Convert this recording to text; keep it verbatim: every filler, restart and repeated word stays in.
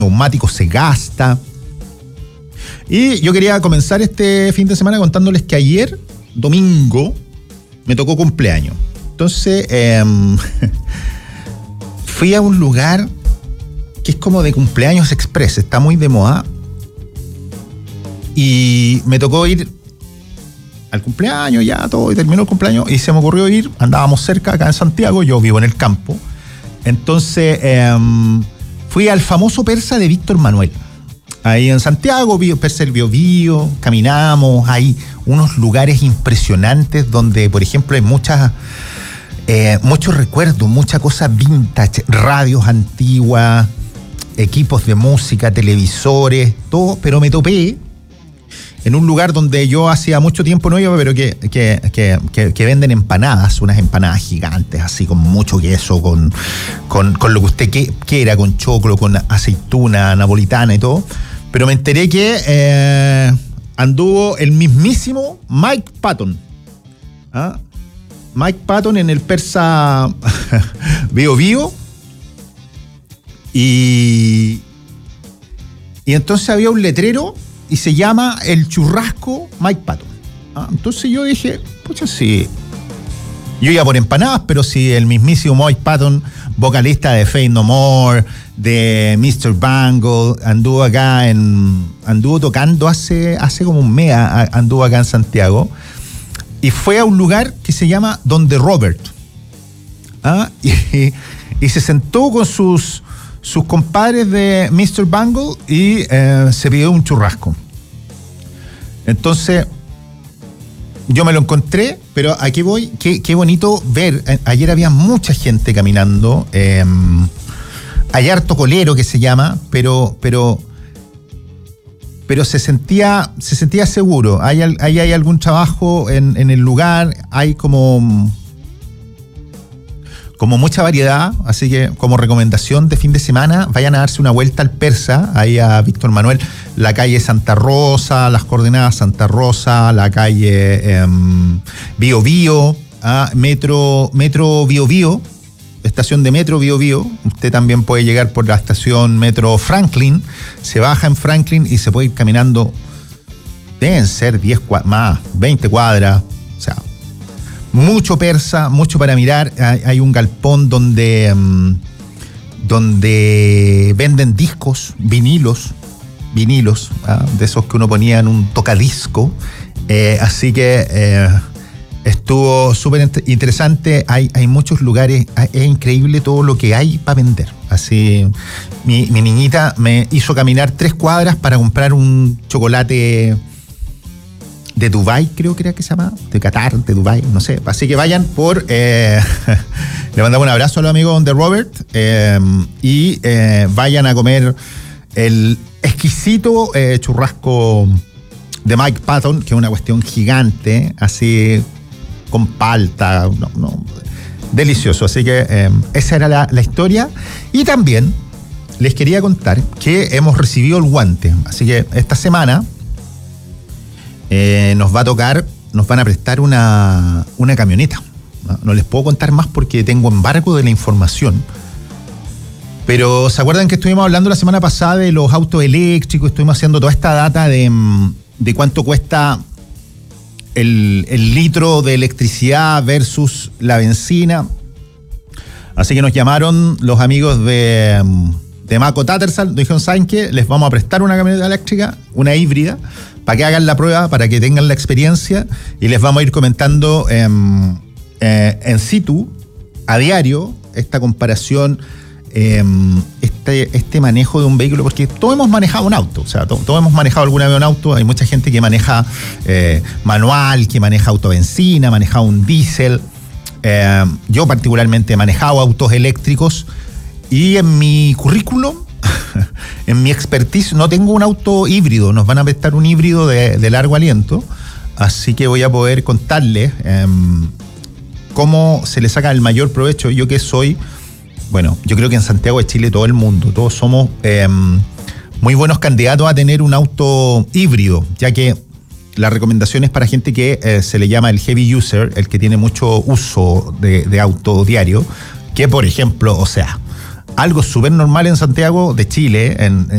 neumático se gasta. Y yo quería comenzar este fin de semana contándoles que ayer, domingo, me tocó cumpleaños. Entonces, eh, fui a un lugar que es como de cumpleaños express, está muy de moda. Y me tocó ir al cumpleaños, ya todo, y terminó el cumpleaños, y se me ocurrió ir, andábamos cerca acá en Santiago, yo vivo en el campo. Entonces, eh, fui al famoso persa de Víctor Manuel. Ahí en Santiago, persa del Biobío, caminamos, hay unos lugares impresionantes donde, por ejemplo, hay muchas, eh, muchos recuerdos, mucha cosa vintage, radios antiguas, equipos de música, televisores, todo, pero me topé en un lugar donde yo hacía mucho tiempo no iba, pero que, que, que, que, que venden empanadas, unas empanadas gigantes, así con mucho queso, con, con, con lo que usted quiera, con choclo, con aceituna, napolitana y todo. Pero me enteré que eh, anduvo el mismísimo Mike Patton. ¿Ah? Mike Patton en el persa Bio Bio. Y, y entonces había un letrero y se llama El Churrasco Mike Patton. ¿Ah? Entonces yo dije, pucha, sí. Yo iba por empanadas, pero si el mismísimo Mike Patton, vocalista de Faith No More, de mister Bungle, anduvo acá en. anduvo tocando hace, hace como un mes, anduvo acá en Santiago. Y fue a un lugar que se llama Donde Robert. ¿Ah? Y, y se sentó con sus. sus compadres de mister Bungle y eh, se pidió un churrasco. Entonces, yo me lo encontré, pero aquí voy, qué, qué bonito ver. Ayer había mucha gente caminando, eh, hay harto colero que se llama, pero, pero, pero se sentía, se sentía seguro. Hay, hay, hay algún trabajo en, en el lugar, hay como... como mucha variedad, así que como recomendación de fin de semana, vayan a darse una vuelta al persa, ahí a Víctor Manuel, la calle Santa Rosa, las coordenadas Santa Rosa, la calle eh, Bio Bio, a Metro, Metro Bio Bio, estación de Metro Bio Bio. Usted también puede llegar por la estación Metro Franklin, se baja en Franklin y se puede ir caminando, deben ser diez cuadras, más, veinte cuadras, o sea, mucho persa, mucho para mirar. Hay, hay un galpón donde, um, donde venden discos, vinilos, vinilos, ¿ah? De esos que uno ponía en un tocadisco. Eh, así que eh, estuvo súper interesante. Hay, hay muchos lugares, es increíble todo lo que hay para vender. Así, mi, mi niñita me hizo caminar tres cuadras para comprar un chocolate de Dubái, creo que era que se llama, de Qatar, de Dubái, no sé. Así que vayan por... Eh, le mandamos un abrazo a los amigos de Robert eh, y eh, vayan a comer el exquisito eh, churrasco de Mike Patton, que es una cuestión gigante, así con palta, no, no, delicioso. Así que eh, esa era la, la historia. Y también les quería contar que hemos recibido el guante. Así que esta semana... Eh, nos va a tocar, nos van a prestar una, una camioneta. ¿No? No les puedo contar más porque tengo embargo de la información. Pero ¿se acuerdan que estuvimos hablando la semana pasada de los autos eléctricos? Estuvimos haciendo toda esta data de, de cuánto cuesta el, el litro de electricidad versus la benzina. Así que nos llamaron los amigos de, de Mako Tattersall. Nos dijeron, ¿saben qué? Les vamos a prestar una camioneta eléctrica, una híbrida, para que hagan la prueba, para que tengan la experiencia, y les vamos a ir comentando eh, eh, en situ, a diario, esta comparación, eh, este, este manejo de un vehículo, porque todos hemos manejado un auto, o sea, todos, todos hemos manejado alguna vez un auto. Hay mucha gente que maneja eh, manual, que maneja auto benzina, maneja un diésel. Eh, yo particularmente he manejado autos eléctricos, y en mi currículum, en mi expertise, no tengo un auto híbrido. Nos van a prestar un híbrido de, de largo aliento, así que voy a poder contarles eh, cómo se le saca el mayor provecho. Yo que soy, bueno, yo creo que en Santiago de Chile todo el mundo, todos somos eh, muy buenos candidatos a tener un auto híbrido, ya que la recomendación es para gente que eh, se le llama el heavy user, el que tiene mucho uso de, de auto diario, que por ejemplo, o sea, algo súper normal en Santiago de Chile, en, en